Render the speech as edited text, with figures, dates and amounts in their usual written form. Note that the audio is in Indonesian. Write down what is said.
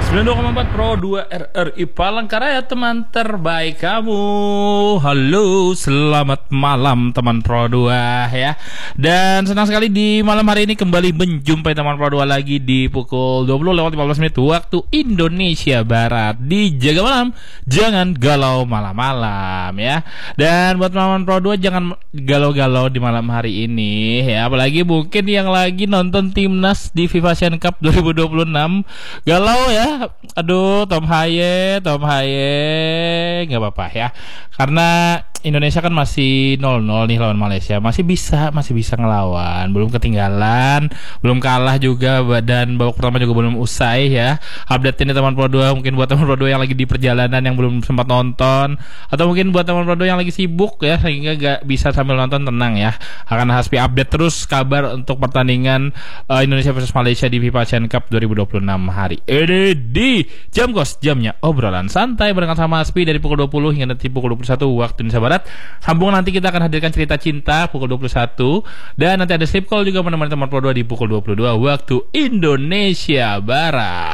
92,4 Pro 2 RRI Palangkaraya, teman terbaik kamu. Halo, selamat malam teman Pro 2 ya. Dan senang sekali di malam hari ini kembali menjumpai teman Pro 2 lagi di pukul 20:15 waktu Indonesia Barat. Di Jaga Malam, jangan galau malam-malam ya. Dan buat teman Pro 2 jangan galau-galau di malam hari ini ya. Apalagi mungkin yang lagi nonton timnas di FIFA Asian Cup 2026. Galau ya. Aduh, Tom Haye, nggak apa-apa ya. Karena Indonesia kan masih 0-0 nih lawan Malaysia. Masih bisa ngelawan. Belum ketinggalan, belum kalah juga, dan babak pertama juga belum usai ya. Update ini teman Pro 2, mungkin buat teman Pro 2 yang lagi di perjalanan yang belum sempat nonton, atau mungkin buat teman Pro 2 yang lagi sibuk ya sehingga gak bisa sambil nonton, tenang ya. Akan Hasbi update terus kabar untuk pertandingan Indonesia versus Malaysia di FIFA Asian Cup 2026 hari ini di Jam Kos, jamnya obrolan santai barengan sama Hasbi dari pukul 20 hingga nanti pukul 21 waktu Indonesia Barat. Sambung nanti kita akan hadirkan cerita cinta pukul 21, dan nanti ada sleep call juga menemani teman Pro 2 di pukul 22 waktu Indonesia Barat.